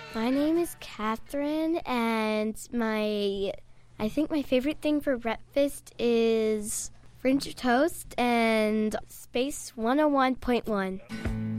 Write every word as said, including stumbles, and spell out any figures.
My name is Catherine, and my I think my favorite thing for breakfast is French toast and Space one oh one point one.